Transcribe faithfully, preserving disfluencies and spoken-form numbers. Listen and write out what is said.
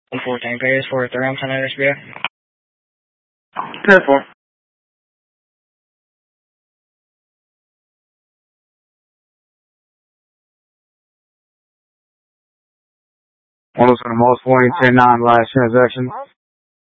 one fourteen pays for three on ten S B A. ten four. One was on the most point, ten nine last transaction.